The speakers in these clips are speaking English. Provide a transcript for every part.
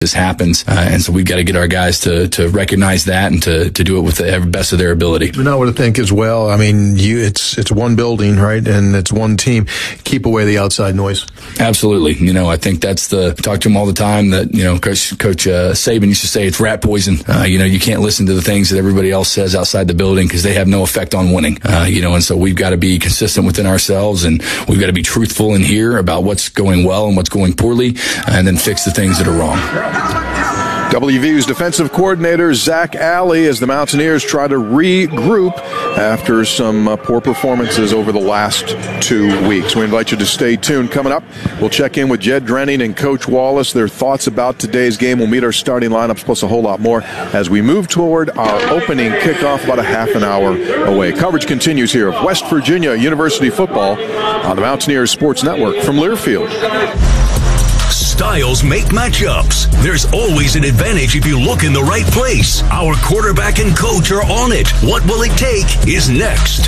this happens. And so we've got to get our guys to recognize that and to do it with the best of their ability. And I would think as well, I mean, it's one building, right? And it's one team. Keep away the outside noise. Absolutely. I think that's talk to him all the time that, Coach Saban used to say it's rat poison. You can't listen to the things that everybody else says outside the building because they have no effect on winning. And so we've got to be consistent within ourselves, and we've got to be truthful in here about what's going well and what's going poorly, and then fix the things that are wrong. WVU's defensive coordinator, Zach Alley, as the Mountaineers try to regroup after some poor performances over the last 2 weeks. We invite you to stay tuned. Coming up, we'll check in with Jed Drenning and Coach Wallace, their thoughts about today's game. We'll meet our starting lineups, plus a whole lot more as we move toward our opening kickoff about a half an hour away. Coverage continues here of West Virginia University football on the Mountaineers Sports Network from Learfield. Styles make matchups. There's always an advantage if you look in the right place. Our quarterback and coach are on it. What will it take is next.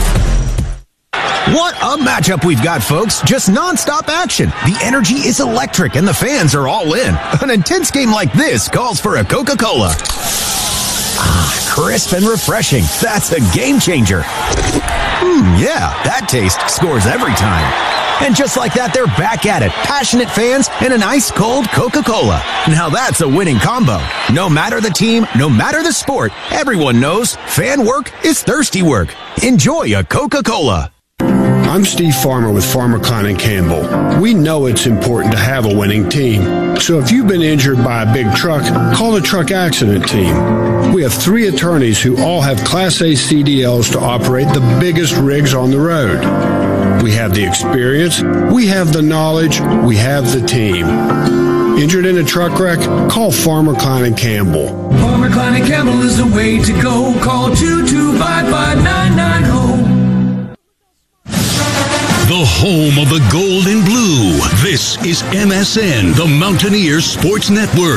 What a matchup we've got, folks. Just nonstop action. The energy is electric and the fans are all in. An intense game like this calls for a Coca-Cola. Crisp and refreshing. That's a game changer. Yeah, that taste scores every time. And just like that, they're back at it. Passionate fans and an ice-cold Coca-Cola. Now that's a winning combo. No matter the team, no matter the sport, everyone knows fan work is thirsty work. Enjoy a Coca-Cola. I'm Steve Farmer with Farmer Klein & Campbell. We know it's important to have a winning team. So if you've been injured by a big truck, call the truck accident team. We have 3 attorneys who all have Class A CDLs to operate the biggest rigs on the road. We have the experience, we have the knowledge, we have the team. Injured in a truck wreck? Call Farmer Klein & Campbell. Farmer Klein & Campbell is the way to go. Call 225-5990. The home of the gold and blue. This is MSN, the Mountaineers Sports Network.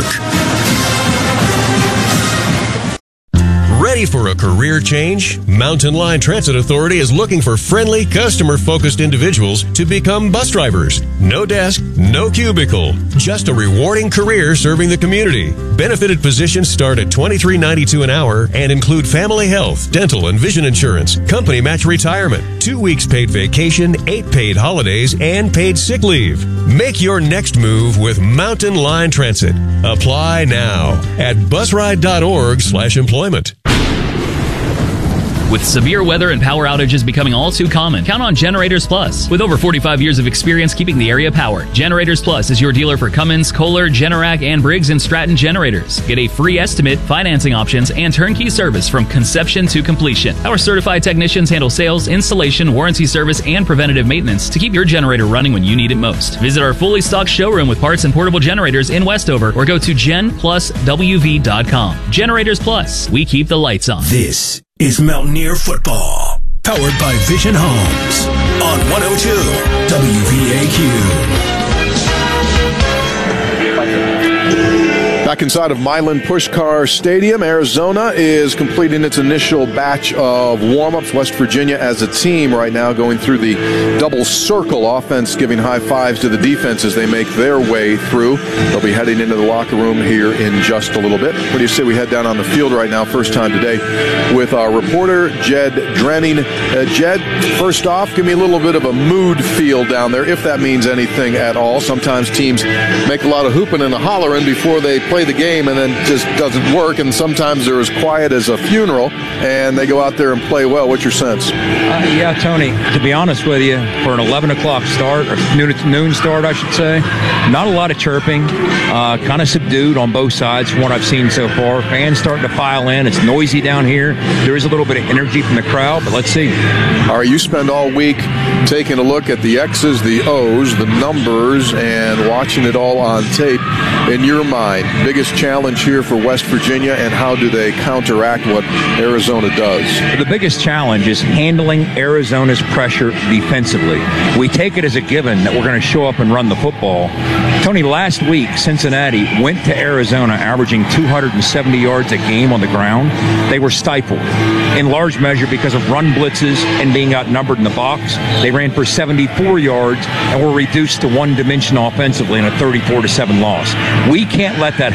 Ready for a career change? Mountain Line Transit Authority is looking for friendly, customer-focused individuals to become bus drivers. No desk, no cubicle, just a rewarding career serving the community. Benefited positions start at $23.92 an hour and include family health, dental, and vision insurance, company match retirement, 2 weeks paid vacation, 8 paid holidays, and paid sick leave. Make your next move with Mountain Line Transit. Apply now at busride.org/employment. With severe weather and power outages becoming all too common, count on Generators Plus. With over 45 years of experience keeping the area powered, Generators Plus is your dealer for Cummins, Kohler, Generac, and Briggs & Stratton generators. Get a free estimate, financing options, and turnkey service from conception to completion. Our certified technicians handle sales, installation, warranty service, and preventative maintenance to keep your generator running when you need it most. Visit our fully stocked showroom with parts and portable generators in Westover or go to genpluswv.com. Generators Plus. We keep the lights on. This is Mountaineer Football, powered by Vision Homes on 102 WVAQ. Back inside of Milan Puskar Stadium, Arizona is completing its initial batch of warm-ups. West Virginia as a team right now going through the double circle offense, giving high fives to the defense as they make their way through. They'll be heading into the locker room here in just a little bit. What do you say we head down on the field right now, first time today, with our reporter, Jed Drenning. Jed, first off, give me a little bit of a mood feel down there, if that means anything at all. Sometimes teams make a lot of hooping and a hollering before they play the game and then just doesn't work, and sometimes they're as quiet as a funeral and they go out there and play well. What's your sense? Yeah, Tony, to be honest with you, for an 11 o'clock start, or noon start I should say, not a lot of chirping, kind of subdued on both sides from what I've seen so far. Fans starting to file in. It's noisy down here. There is a little bit of energy from the crowd, but let's see. All right, you spend all week taking a look at the X's, the O's, the numbers, and watching it all on tape. In your mind, biggest challenge here for West Virginia, and how do they counteract what Arizona does? The biggest challenge is handling Arizona's pressure defensively. We take it as a given that we're going to show up and run the football. Tony, last week, Cincinnati went to Arizona averaging 270 yards a game on the ground. They were stifled in large measure because of run blitzes and being outnumbered in the box. They ran for 74 yards and were reduced to one dimension offensively in a 34-7 loss. We can't let that